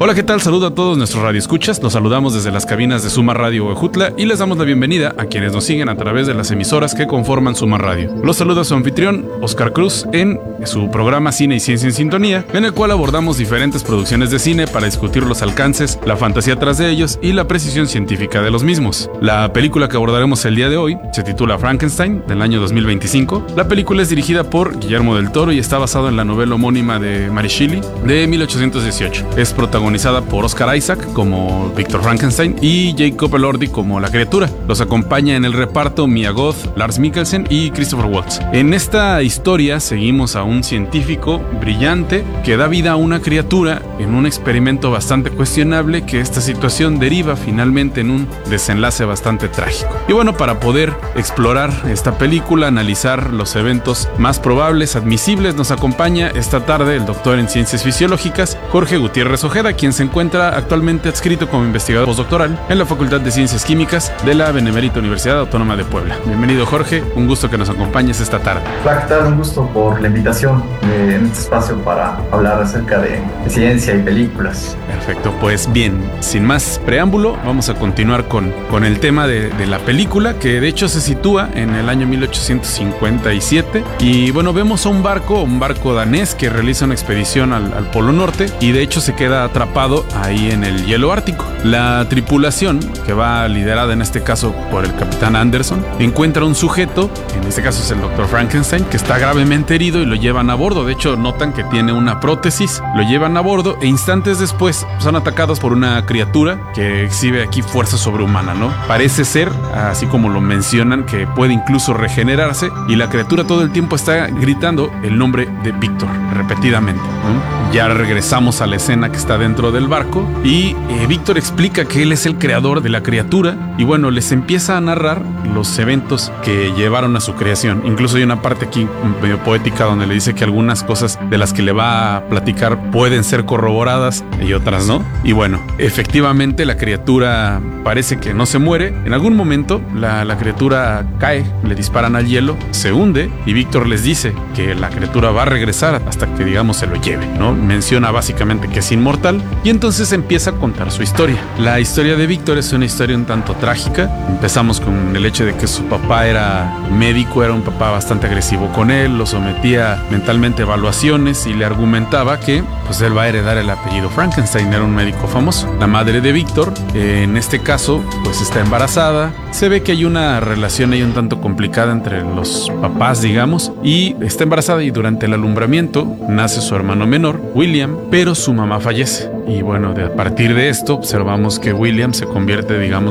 Hola, ¿qué tal? Saludo a todos nuestros radioescuchas. Los saludamos desde las cabinas de Suma Radio Huejutla y les damos la bienvenida a quienes nos siguen a través de las emisoras que conforman Suma Radio. Los saluda su anfitrión, Oscar Cruz, en su programa Cine y Ciencia en Sintonía, en el cual abordamos diferentes producciones de cine para discutir los alcances, la fantasía tras de ellos y la precisión científica de los mismos. La película que abordaremos el día de hoy se titula Frankenstein, del año 2025. La película es dirigida por Guillermo del Toro y está basada en la novela homónima de Mary Shelley de 1818. Es protagonizada por Oscar Isaac como Victor Frankenstein y Jacob Elordi como la criatura. Los acompaña en el reparto Mia Goth, Lars Mikkelsen y Christopher Waltz. En esta historia seguimos a un científico brillante que da vida a una criatura en un experimento bastante cuestionable, que esta situación deriva finalmente en un desenlace bastante trágico. Y bueno, para poder explorar esta película, analizar los eventos más probables, admisibles, nos acompaña esta tarde el doctor en Ciencias Fisiológicas, Jorge Gutiérrez Ojeda, quien se encuentra actualmente adscrito como investigador postdoctoral en la Facultad de Ciencias Químicas de la Benemérita Universidad Autónoma de Puebla. Bienvenido, Jorge, un gusto que nos acompañes esta tarde. Hola, ¿qué tal? Un gusto por la invitación en este espacio para hablar acerca de ciencia y películas. Perfecto, pues bien, sin más preámbulo, vamos a continuar con el tema de la película, que de hecho se sitúa en el año 1857 y bueno, vemos a un barco danés que realiza una expedición al Polo Norte y de hecho se queda atrapado ahí en el hielo ártico. La tripulación, que va liderada en este caso por el capitán Anderson, encuentra un sujeto, en este caso es el Dr. Frankenstein, que está gravemente herido y lo llevan a bordo. De hecho, notan que tiene una prótesis, lo llevan a bordo e instantes después son atacados por una criatura que exhibe aquí fuerza sobrehumana, ¿no? Parece ser, así como lo mencionan, que puede incluso regenerarse y la criatura todo el tiempo está gritando el nombre de Víctor repetidamente, ¿no? Ya regresamos a la escena que está dentro del barco y Víctor explica que él es el creador de la criatura y bueno, les empieza a narrar los eventos que llevaron a su creación. Incluso hay una parte aquí medio poética donde le dice que algunas cosas de las que le va a platicar pueden ser corroboradas y otras no. Y bueno, efectivamente la criatura parece que no se muere. En algún momento la criatura cae, le disparan al hielo, se hunde y Víctor les dice que la criatura va a regresar hasta que, digamos, se lo lleve, ¿no? Menciona básicamente que es inmortal y entonces empieza a contar su historia. La historia de Víctor es una historia un tanto trágica. Empezamos con el hecho de que su papá era médico, era un papá bastante agresivo con él, lo sometía mentalmente a evaluaciones y le argumentaba que pues él va a heredar el apellido Frankenstein, era un médico famoso. La madre de Víctor, en este caso, pues está embarazada. Se ve que hay una relación ahí un tanto complicada entre los papás, digamos, y está embarazada y durante el alumbramiento nace su hermano menor, William, pero su mamá fallece. Y bueno, a partir de esto observamos que William se convierte, digamos,